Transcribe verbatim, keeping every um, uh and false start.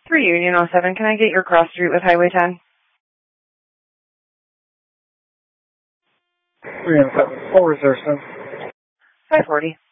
three Union oh seven, can I get your cross street with Highway ten? three oh seven, full reserve, son. five forty.